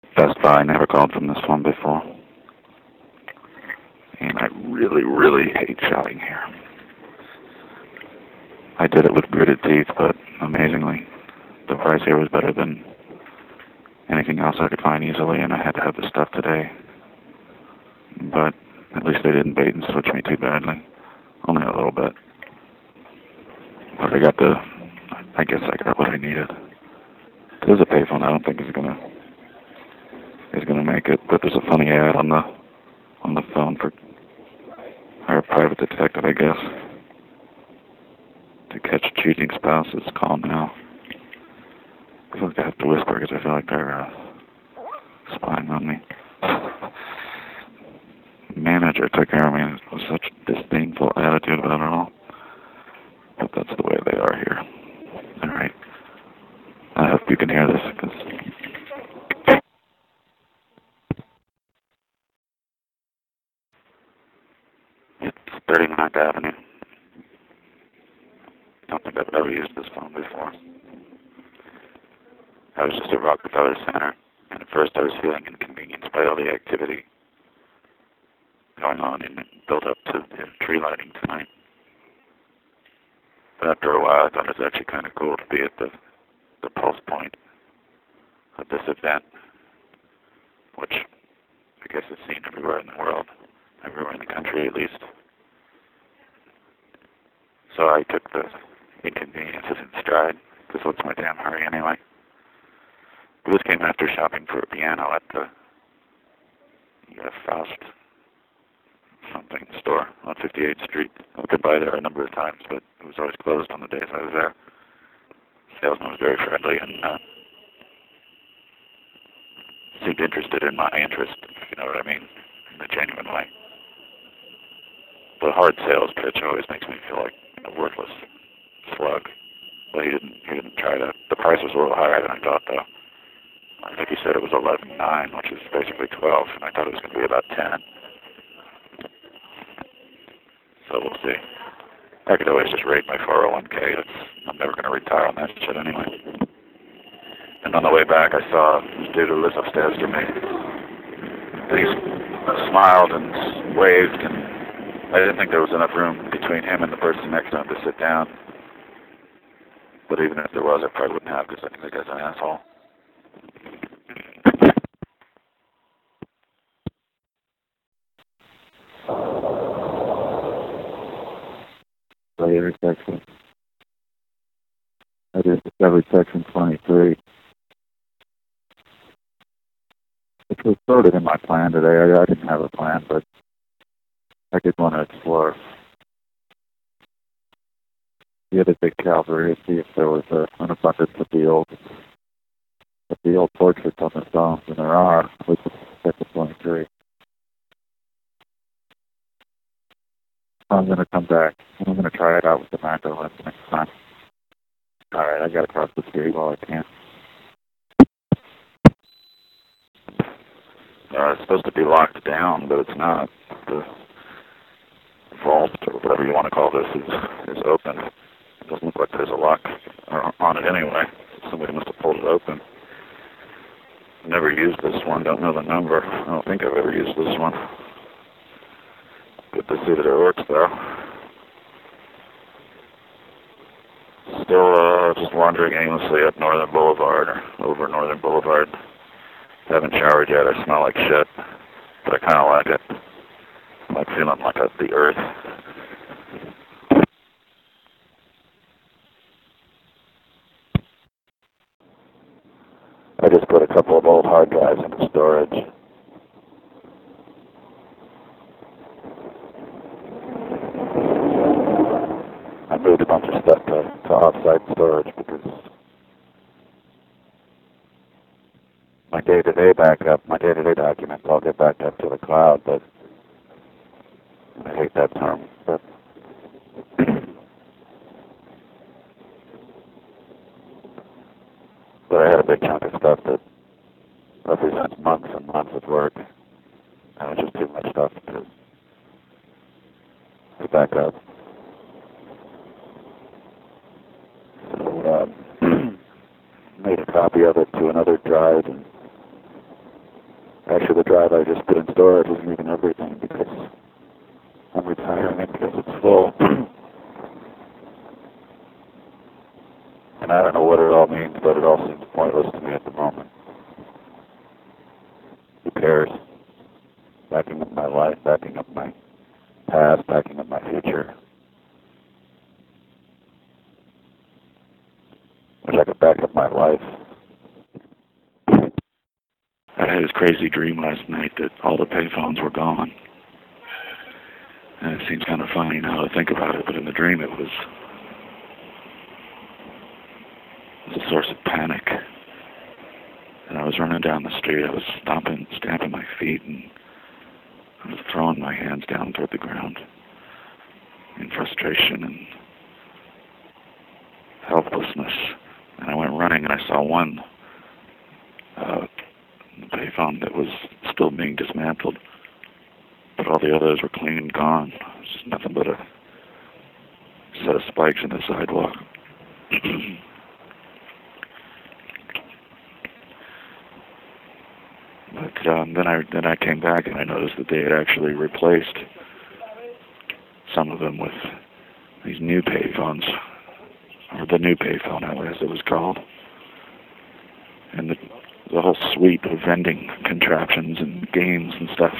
Best Buy never called from this phone before. And I really, really hate shopping here. I did it with gritted teeth, but amazingly, the price here was better than anything else I could find easily, and I had to have the stuff today. But at least they didn't bait and switch me too badly. Only a little bit. But I guess I got what I needed. There's a payphone. I don't think he's gonna make it. But there's a funny ad on the phone for our private detective, I guess. To catch cheating spouses, call now. I feel like I have to whisper because I feel like they're spying on me. Manager took care of me with such disdainful attitude about it all. But that's the way they are here. Alright. I hope you can hear this because it's 39th Avenue. I don't think I've ever used this phone before. I was just at Rockefeller Center, and at first I was feeling inconvenienced by all the activity going on and built up to the tree lighting tonight. But after a while, I thought it was actually kind of cool to be at the pulse point of this event, which I guess is seen everywhere in the world, everywhere in the country at least. So I took the inconveniences in stride, because what's my damn hurry anyway? This came after shopping for a piano at the Faust something store on 58th Street. I could buy there a number of times, but it was always closed on the days I was there. The salesman was very friendly and seemed interested in my interest, if you know what I mean, in a genuine way. The hard sales pitch always makes me feel like a worthless slug. But he didn't try that. The price was a little higher than I thought, though. I think he said it was 11.9, which is basically 12, and I thought it was going to be about 10. So we'll see. I could always just raid my 401k. I'm never going to retire on that shit anyway. And on the way back, I saw this dude who lives upstairs from me. And he smiled and waved, and I didn't think there was enough room between him and the person next to him to sit down. But even if there was, I probably wouldn't have, because I think that guy's an asshole. Later section. I just discovered section 23. Which was sort of in my plan today. I didn't have a plan, but I did want to explore the other big Calvary to see if there was an abundance of the old portraits on the stones, and there are, which is section 23. I'm going to come back, and I'm going to try it out with the macro lens next time. Alright, I got to cross the street while I can. It's supposed to be locked down, but it's not. The vault, or whatever you want to call this, is open. It doesn't look like there's a lock on it anyway. Somebody must have pulled it open. Never used this one, don't know the number. I don't think I've ever used this one. Good to see that it works, though. Still just wandering aimlessly up Northern Boulevard, or over Northern Boulevard. Haven't showered yet, I smell like shit, but I kind of like it. I'm like feeling like the earth. I just put a couple of old hard drives into storage. I moved a bunch of stuff to off-site storage because my day-to-day backup, my day-to-day documents all get backed up to the cloud, but I hate that term. But I had a big chunk of stuff that represents months and months of work. And it was just too much stuff to back up. So made a copy of it to another drive and Actually, the drive I just put in storage isn't even everything because I'm retiring it because it's full. And I don't know what it all means, but it all seems pointless to me at the moment. Who cares? Backing up my life, backing up my past, backing up my future. Wish I could back up my life. I had this crazy dream last night that all the payphones were gone. And it seems kind of funny now to think about it, but in the dream it was a source of panic. And I was running down the street, I was stamping my feet, and I was throwing my hands down toward the ground in frustration and helplessness. And I went running and I saw one payphone that was still being dismantled, but all the others were clean and gone. It was just nothing but a set of spikes in the sidewalk. But then I came back and I noticed that they had actually replaced some of them with these new payphones, or the new payphone, as it was called. And the whole suite of vending contraptions and games and stuff.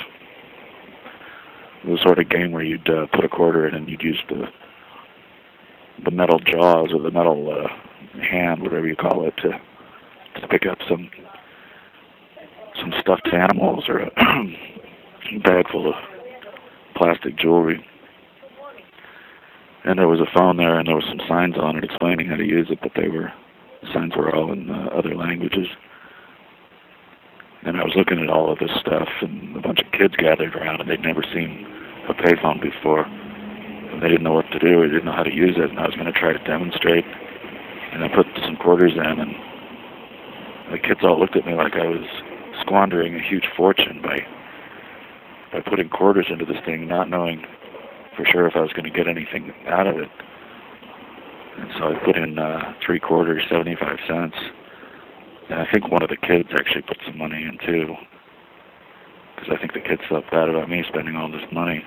It was sort of game where you'd put a quarter in and you'd use the metal jaws or the metal hand, whatever you call it, to pick up some stuffed animals or a bag full of plastic jewelry. And there was a phone there, and there were some signs on it explaining how to use it, but the signs were all in other languages. And I was looking at all of this stuff, and a bunch of kids gathered around, and they'd never seen a payphone before. And they didn't know what to do, or didn't know how to use it, and I was going to try to demonstrate. And I put some quarters in, and the kids all looked at me like I was squandering a huge fortune by putting quarters into this thing, not knowing for sure if I was going to get anything out of it. And so I put in 3 quarters, 75 cents. And I think one of the kids actually put some money in too, because I think the kids felt bad about me spending all this money.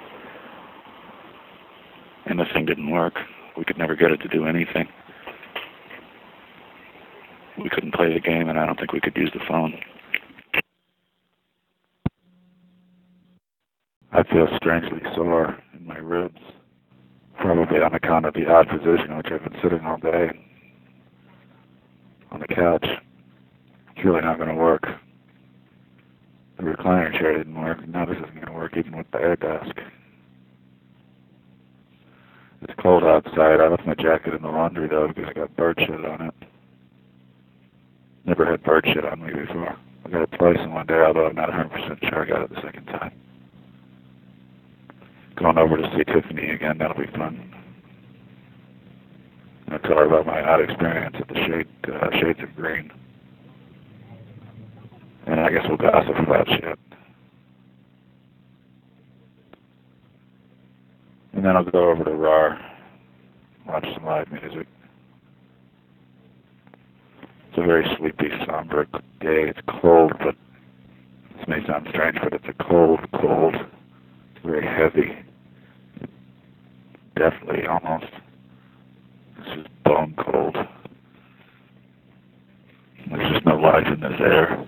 And the thing didn't work. We could never get it to do anything. We couldn't play the game, and I don't think we could use the phone. I feel strangely sore in my ribs, probably on account of the odd position in which I've been sitting all day on the couch. It's really not going to work. The recliner chair didn't work. Now this isn't going to work even with the air desk. It's cold outside. I left my jacket in the laundry though because I got bird shit on it. Never had bird shit on me before. I got it twice in one day, although I'm not 100% sure I got it the second time. Going over to see Tiffany again, that'll be fun. I'll tell her about my odd experience at the Shades of Green. And I guess we'll gossip about shit. And then I'll go over to RAR, watch some live music. It's a very sleepy, somber day. It's cold, but this may sound strange, but it's a cold. It's very heavy. Definitely, almost. This is bone cold. There's just no life in this air.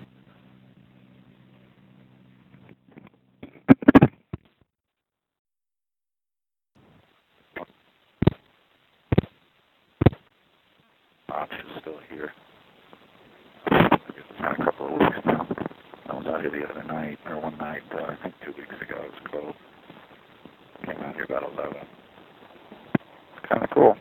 Option's still here. It's been a couple of weeks now. I was out here the other night, or one night, I think 2 weeks ago. It was cold. Came out here about 11. It's kind of cool.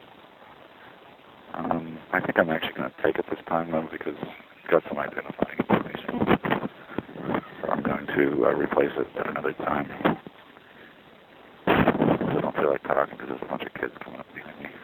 I think I'm actually going to take it this time, though, because it's got some identifying information. So I'm going to replace it at another time. I don't feel like talking because there's a bunch of kids coming up behind.